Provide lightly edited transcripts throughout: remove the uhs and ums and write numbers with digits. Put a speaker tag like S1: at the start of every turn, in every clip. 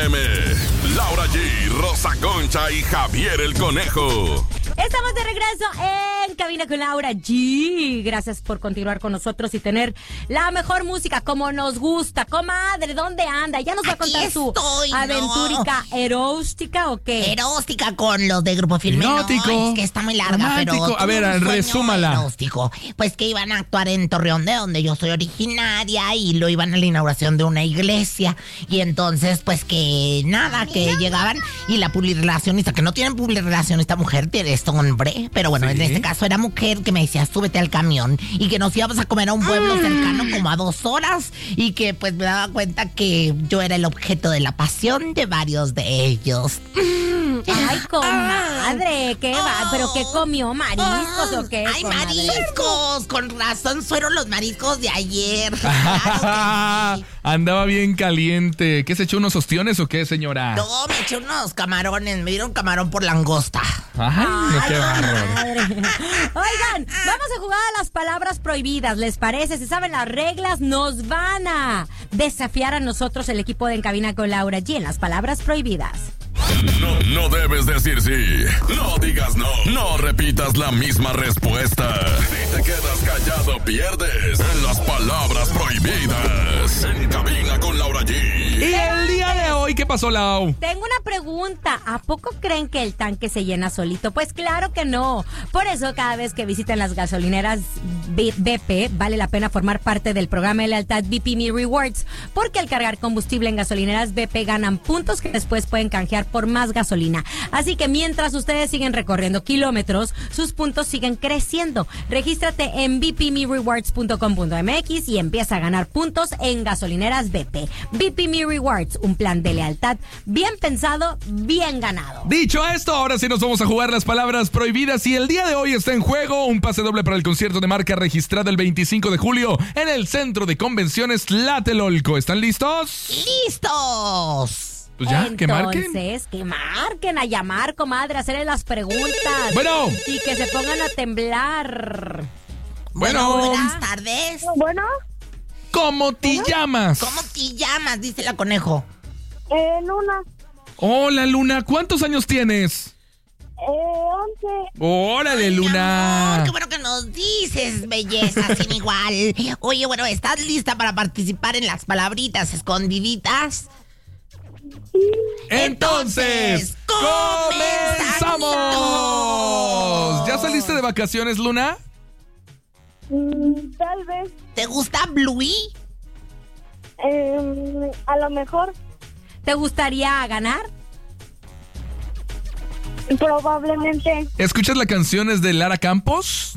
S1: Laura G, Rosa Concha y Javier el Conejo.
S2: Estamos de regreso en Cabina con Laura G. Gracias por continuar con nosotros y tener la mejor música como nos gusta. Comadre, ¿dónde anda? ¿Ya nos va a contar su aventúrica eróstica o qué?
S3: Eróstica con los de Grupo Firme.
S4: Hipnótico.
S3: No, es que está muy larga,
S4: romántico.
S3: pero...
S4: A ver, resúmala.
S3: Eróstico. Pues que iban a actuar en Torreón, de donde yo soy originaria, y lo iban a la inauguración de una iglesia. Y entonces, pues que nada, que llegaban y la publirelacionista, que no tienen publirelacionista mujer, tiene esto hombre, pero bueno, ¿sí? En este caso era mujer, que me decía, súbete al camión, y que nos íbamos a comer a un pueblo cercano como a 2 horas, y que pues me daba cuenta que yo era el objeto de la pasión de varios de ellos.
S2: Ay, comadre, ¿qué va? ¿Pero qué comió? ¿Mariscos o qué?
S3: ¡Ay,
S2: comadre?
S3: mariscos! Con razón fueron los mariscos de ayer. Claro que sí.
S4: Andaba bien caliente. ¿Qué se echó, unos ostiones o qué, señora?
S3: No, me eché unos camarones, me dieron camarón por langosta.
S4: Ay, qué bárbaro.
S2: Oigan, vamos a jugar a las palabras prohibidas, ¿les parece? Si saben las reglas, nos van a desafiar a nosotros, el equipo de En Cabina con Laura G, en las palabras prohibidas.
S1: No debes decir sí. No digas no. No repitas la misma respuesta. Si te quedas callado, pierdes en las palabras prohibidas. En Cabina con Laura G.
S4: Y el día de hoy, ¿qué pasó, Lau?
S2: Tengo una pregunta. ¿A poco creen que el tanque se llena solito? Pues claro que no. Por eso, cada vez que visiten las gasolineras BP, vale la pena formar parte del programa de lealtad BP Me Rewards. Porque al cargar combustible en gasolineras BP ganan puntos que después pueden canjear por más gasolina. Así que mientras ustedes siguen recorriendo kilómetros, sus puntos siguen creciendo. Regístrate en bpmerewards.com.mx y empieza a ganar puntos en gasolineras BP. BP Me Rewards, un plan de lealtad bien pensado, bien ganado.
S4: Dicho esto, ahora sí nos vamos a jugar las palabras prohibidas, y el día de hoy está en juego un pase doble para el concierto de marca registrada el 25 de julio en el Centro de Convenciones Tlatelolco. ¿Están listos?
S3: ¡Listos!
S4: Pues ya,
S2: Entonces,
S4: que marquen.
S2: que marquen, a llamar, comadre, a hacerles las preguntas.
S4: Bueno.
S2: Y que se pongan a temblar.
S4: Bueno.
S3: Buenas tardes.
S5: Bueno,
S4: ¿Cómo te llamas?
S3: ¿Cómo te llamas? Dice la conejo.
S5: Luna,
S4: Hola, Luna. ¿Cuántos años tienes?
S5: 11.
S4: Órale,
S3: Mi
S4: Luna.
S3: amor, qué bueno que nos dices, belleza sin igual. Oye, bueno, ¿estás lista para participar en las palabritas escondiditas?
S4: Entonces, ¡comenzamos! ¿Ya saliste de vacaciones, Luna?
S5: Tal vez,
S3: ¿Te gusta Bluey?
S5: a lo mejor,
S2: ¿Te gustaría ganar?
S5: probablemente.
S4: ¿Escuchas las canciones de Lara Campos?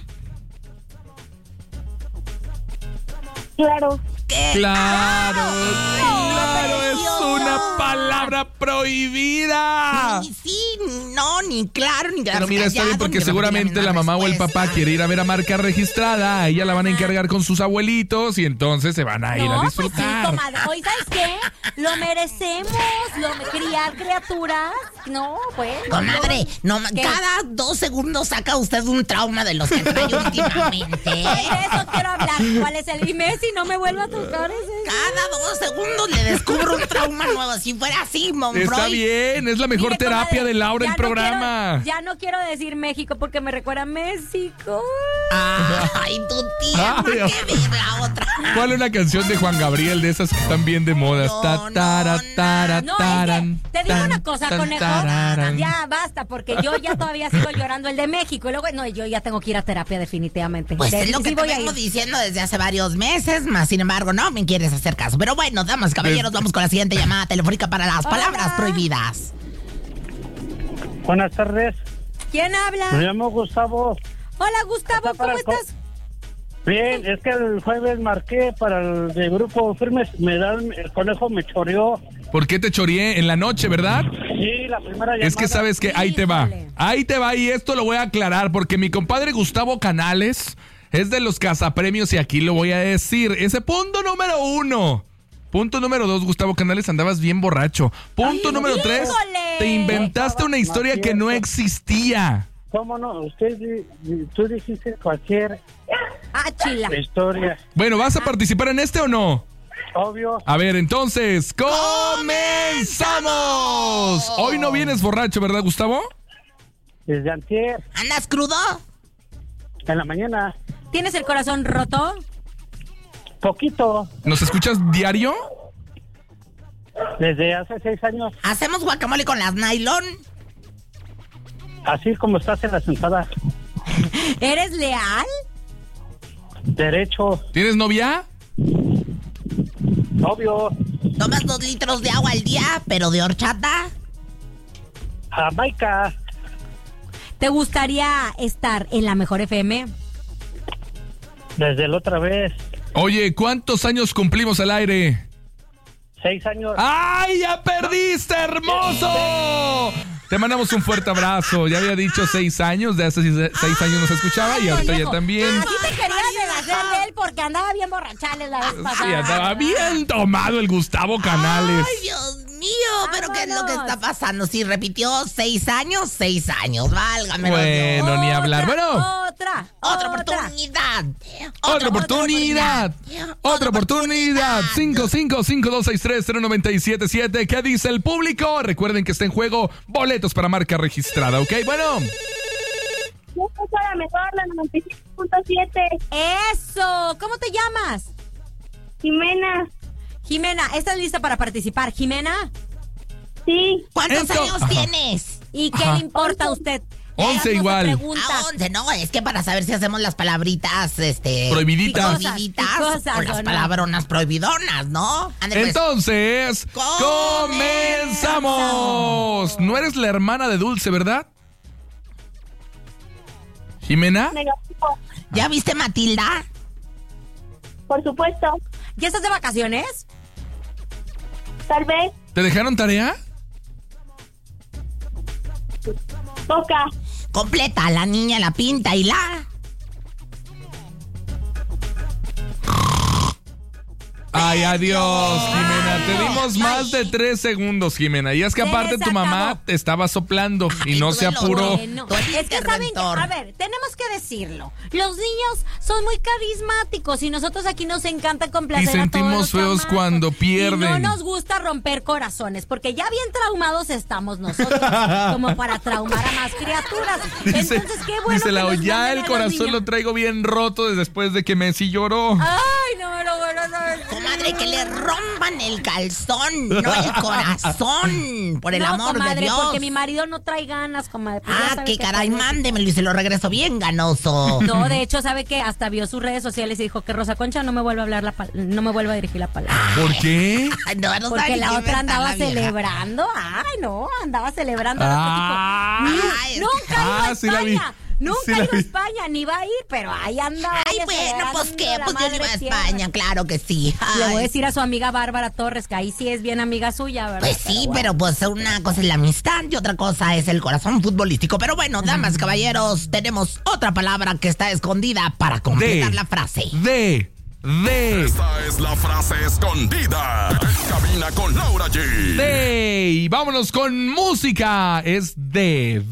S5: Claro.
S4: ¡Claro! ¡Claro! ¡Es
S3: precioso!
S4: una palabra prohibida!
S3: Ni sí, no, ni claro, ni
S4: Pero mira, está bien porque seguramente la mamá o el papá quiere ir a ver a marca registrada. A ella la van a encargar con sus abuelitos y entonces se van a ir a
S2: Pues sí,
S4: disfrutar.
S2: comadre. Hoy, ¿sabes qué? Lo merecemos. Criar criaturas. No, pues.
S3: Comadre, no,
S2: ¿Qué?
S3: cada 2 segundos saca usted un trauma de los que trae últimamente.
S2: Pues de eso quiero hablar. ¿Cuál es el Messi? No me vuelva a tocar ese.
S3: Cada 2 segundos le descubro un trauma nuevo. Si fuera así, Monroy.
S4: Está bien, es la mejor
S2: Mire,
S4: terapia
S2: comadre,
S4: de Laura
S2: ya
S4: el programa.
S2: Ya no quiero decir México porque me recuerda a México.
S3: Ay, tu tía,
S4: Ay,
S3: ¿para qué ver la otra?
S4: ¿Cuál es una canción de Juan Gabriel de esas que están bien de moda?
S3: No,
S4: Ta, tara, tara,
S2: No,
S4: taran,
S2: es que, te digo
S4: tan,
S2: una cosa,
S4: tan,
S2: conejo.
S4: tararan.
S2: Ya basta, porque yo ya todavía sigo llorando el de México. Y luego, no, yo ya tengo que ir a terapia definitivamente.
S3: Pues es lo que
S2: Sí
S3: te
S2: voy a
S3: vengo
S2: ir.
S3: diciendo desde hace varios meses, más sin embargo no me quieres hacer caso. Pero bueno, damas y caballeros, vamos con la siguiente llamada telefónica para las palabras prohibidas.
S6: Buenas tardes,
S2: ¿Quién
S6: me
S2: habla?
S6: llamo Gustavo.
S2: Hola, Gustavo,
S6: Está para
S2: ¿cómo
S6: el co-
S2: estás?
S6: Bien, es que el jueves marqué para el de Grupo Firmes, el conejo me choreó.
S4: ¿Por qué te choreé en la noche, verdad?
S6: Sí, la primera llamada.
S4: Es que sabes que ahí te va.
S2: Híjole.
S4: Ahí te va, y esto lo voy a aclarar porque mi compadre Gustavo Canales es de los cazapremios y aquí lo voy a decir. Ese punto número 1. Punto número 2, Gustavo Canales, andabas bien borracho. Punto número 3,
S2: híjole.
S4: te inventaste una historia que no existía.
S6: ¿Cómo no? Tú dijiste cualquier
S2: Ah, chila.
S6: historia.
S4: Bueno, ¿vas a participar en este o no?
S6: Obvio.
S4: A ver, entonces, ¡comenzamos! Hoy no vienes borracho, ¿verdad, Gustavo?
S6: Desde antier,
S3: ¿Andas crudo?
S6: en la mañana.
S2: ¿Tienes el corazón roto?
S6: Poquito.
S4: ¿Nos escuchas diario?
S6: Desde hace 6 años.
S3: ¿Hacemos guacamole con las nylon?
S6: Así como estás en la sentada.
S2: ¿Eres leal?
S6: Derecho.
S4: ¿Tienes novia?
S6: Obvio.
S3: ¿Tomas 2 litros de agua al día, pero de horchata?
S6: Jamaica.
S2: ¿Te gustaría estar en la Mejor FM?
S6: Desde la otra vez.
S4: Oye, ¿cuántos años cumplimos al aire?
S6: 6 años.
S4: ¡Ay, ya perdiste, hermoso! Te mandamos un fuerte abrazo. Ya había dicho 6 años, de hace 6 años nos escuchaba y ahorita ya también.
S2: Aquí te querías deshacer de él porque andaba bien borrachales la vez pasada.
S4: Sí, andaba bien tomado el Gustavo Canales.
S3: Ay, Dios mío, pero ¿qué es lo que está pasando? Si repitió 6 años, 6 años, válgame.
S4: Bueno, ni hablar. Bueno,
S2: Otra
S3: oportunidad.
S4: otra oportunidad. Otra oportunidad. 5552630977. ¿Qué dice el público? Recuerden que está en juego boletos para marca registrada, ¿ok? Bueno.
S5: Yo escucho a la mejor, la 95.7.
S2: Eso. ¿Cómo te llamas?
S5: Jimena.
S2: Jimena, ¿estás lista para participar? Jimena,
S5: Sí.
S3: ¿Cuántos
S4: Eso.
S3: años
S4: Ajá.
S3: tienes?
S2: ¿y qué
S4: Ajá.
S2: le importa a usted?
S4: 11
S2: Erasmo se
S4: igual.
S2: pregunta.
S3: 11, no, es que para saber si hacemos las palabritas,
S4: Prohibiditas.
S3: prohibiditas
S2: Y cosas,
S3: o
S2: ¿o
S3: las
S2: no?
S3: palabronas prohibidonas, ¿no? Ande, pues.
S4: Entonces, comenzamos. No eres la hermana de Dulce, ¿verdad? ¿Jimena?
S5: Negativo.
S3: ¿Ya viste Matilda?
S5: Por supuesto.
S2: ¿Ya estás de vacaciones?
S5: Tal vez.
S4: ¿Te dejaron tarea?
S5: Poca.
S3: Completa, la niña, la pinta y la...
S4: Ay, adiós, Jimena. Te dimos más de 3 segundos, Jimena. Y es que
S2: Se
S4: aparte
S2: les
S4: tu mamá
S2: acabó.
S4: te estaba soplando y no se
S3: duelo.
S4: apuró.
S2: Bueno,
S3: Tú eres
S2: es que saben que,
S3: interventor.
S2: a ver, tenemos que decirlo. Los niños son muy carismáticos y nosotros aquí nos encanta complacer
S4: Y sentimos
S2: a todos los
S4: feos
S2: chamacos.
S4: cuando pierden.
S2: Y no nos gusta romper corazones, porque ya bien traumados estamos nosotros, como para traumar a más criaturas.
S4: Dice,
S2: Entonces, qué bueno
S4: dice
S2: que
S4: la
S2: nos
S4: ya
S2: manden a
S4: el
S2: los
S4: corazón
S2: niños.
S4: lo traigo bien roto después de que Messi lloró.
S2: Ay, no me lo bueno saber.
S3: Comadre, que le rompan el calzón, no el corazón, por el
S2: No,
S3: amor
S2: comadre,
S3: de Dios.
S2: porque mi marido no trae ganas, comadre. Pues ya
S3: Ah,
S2: sabe
S3: qué
S2: que
S3: caray,
S2: tengo-
S3: mándemelo y se lo regreso bien ganoso.
S2: No, de hecho, sabe que hasta vio sus redes sociales y dijo que Rosa Concha no me vuelve a hablar no me vuelve a dirigir la palabra.
S4: ¿Por qué?
S3: Ay, no, no
S2: Porque
S3: sabe
S2: la
S3: ni
S2: otra
S3: quién
S2: andaba
S3: está la vieja.
S2: celebrando. Ay, no, andaba celebrando.
S3: Ay,
S2: Nunca ha ido a
S4: sí la vi.
S2: España. Nunca
S4: Sí
S2: ha
S4: la
S2: ido a
S4: vi.
S2: España, ni va a ir, pero ahí andaba.
S3: Ay,
S2: ella
S3: bueno,
S2: celebrando
S3: pues qué,
S2: la
S3: pues yo no iba a
S2: madre tierra.
S3: España, claro que sí.
S2: Le voy a
S3: Ay,
S2: decir a su amiga Bárbara Torres, que ahí sí es bien amiga suya, ¿verdad?
S3: pues sí, pero pues una cosa es la amistad y otra cosa es el corazón futbolístico. Pero bueno, damas, caballeros, tenemos otra palabra que está escondida para completar la frase.
S4: De.
S1: Esta es la frase escondida. En cabina con Laura G.
S4: Y vámonos con música. Es de.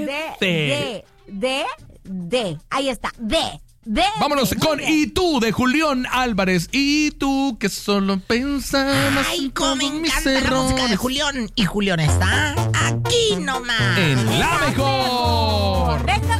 S2: Ahí está, de.
S4: Vámonos con
S2: de.
S4: Y tú de Julián Álvarez. Y tú que solo pensabas
S3: Ay,
S4: en
S3: cómo me
S4: todos mis
S3: encanta la música de
S4: errores.
S3: Julián. Y Julián está aquí nomás.
S4: En la mejor.
S2: Venga,